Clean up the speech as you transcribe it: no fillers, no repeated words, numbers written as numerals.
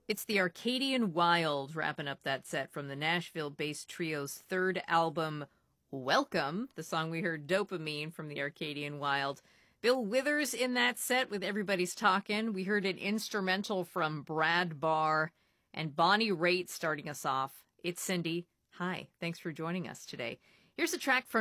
It's the Arcadian Wild wrapping up that set from the Nashville-based trio's third album, Welcome, the song we heard, Dopamine, from the Arcadian Wild. Bill Withers in that set with Everybody's Talkin'. We heard an instrumental from Brad Barr, and Bonnie Raitt starting us off. It's Cindy. Hi, thanks for joining us today. Here's a track from